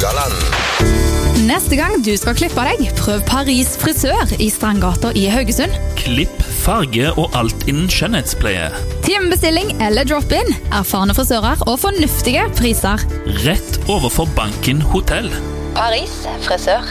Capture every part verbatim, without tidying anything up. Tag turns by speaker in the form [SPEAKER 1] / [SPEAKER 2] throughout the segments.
[SPEAKER 1] Rogaland.
[SPEAKER 2] Neste gang du skal klippe deg, prøv Paris frisør i Strandgata i Haugesund.
[SPEAKER 3] Klipp, farge og alt innen skjønnhetspleie.
[SPEAKER 2] Timebestilling eller drop-in. Erfarne frisører og fornuftige priser.
[SPEAKER 3] Rett overfor Banken Hotell.
[SPEAKER 2] Paris frisør.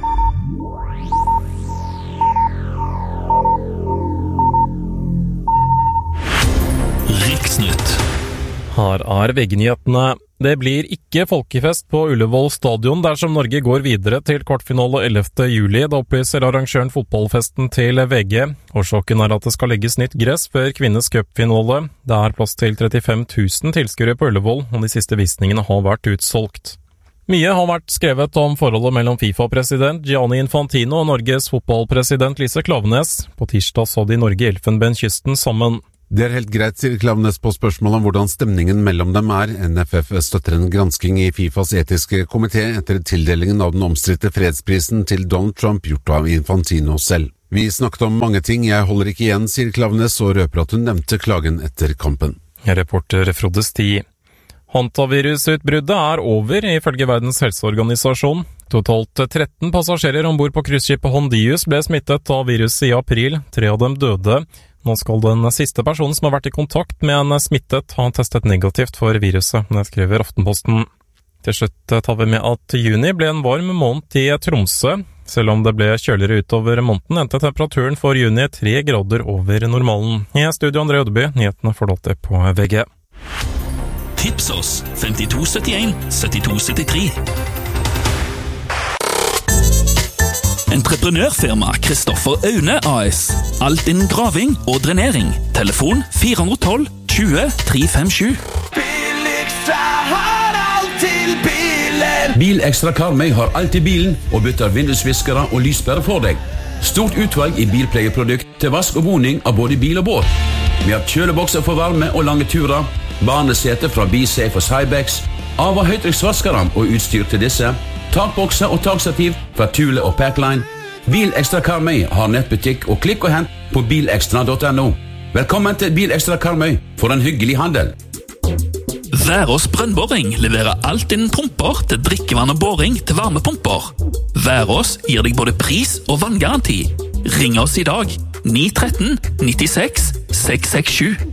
[SPEAKER 3] Riksnytt.
[SPEAKER 4] Her er V G-nyhetene. Det blir ikke folkefest på Ullevål stadion dersom Norge går videre til kvartfinale ellevte juli. Da opplyser arrangøren fotballfesten til V G. Årsaken er at det skal legges nytt gress før kvinnes cupfinale. Det er plass til trettifem tusen tilskuere på Ullevål, og de siste visningene har vært utsolgt. Mye har vært skrevet om forholdet mellom FIFA-president Gianni Infantino og Norges fotballpresident Lise Klaveness. På tirsdag så de Norge i Elfenbenskysten sammen.
[SPEAKER 5] Det er helt greit, sier Klaveness på spørsmål om hvordan stemningen mellom dem er. N F F støtter en gransking i FIFAs etiske komité etter tildelingen av den omstridte fredsprisen til Donald Trump gjort av Infantino selv. Vi snakket om mange ting, jeg holder ikke igjen, sier Klaveness og røper at hun nevnte klagen etter kampen.
[SPEAKER 4] Reporter Frode Sti. Hantavirusutbruddet er over, ifølge Verdens helseorganisasjon. Totalt tretten passasjerer ombord på cruiseskipet Hondius ble smittet av viruset i april. Tre av dem døde. Nå skal den siste personen som har vært i kontakt med en smittet ha testet negativt for viruset, det skriver Aftenposten. Til slutt tar vi med at juni ble en varm måned i Tromsø. Selv om det ble kjøligere utover måneden, endte temperaturen for juni tre grader over normalen. I studio André Ødeby, nyhetene får dere på V G.
[SPEAKER 3] Tips oss femtito syttien syttito syttitre. Entreprenørfirma Kristoffer Aune A S. Alt innen graving og drenering. Telefon fire ett to tjue tre fem sju.
[SPEAKER 6] Bilekstra har alt til bilen.
[SPEAKER 7] Bilekstra Karmøy har alt i bilen og bytter vindusviskere og lyspærer for deg. Stort utvalg i bilpleieprodukt til vask og boning av både bil og båt. Vi har kjølebokser for varme og lange turer, barnesete fra BeSafe og Cybex, av- og høytrykksvaskere og utstyr til disse, takbokser og takstativ fra Thule og Packline. Bilekstra Karmøy har nettbutikk og klikk og hent på bilekstra punktum no. Velkommen til Bilekstra Karmøy for en hyggelig handel.
[SPEAKER 3] Værås brønnboring leverer alt innen pumper til drikkevann og boring til varmepumper. Værås gir deg både pris og vanngaranti. Ring oss i dag ni ett tre nittiseks seks seks sju.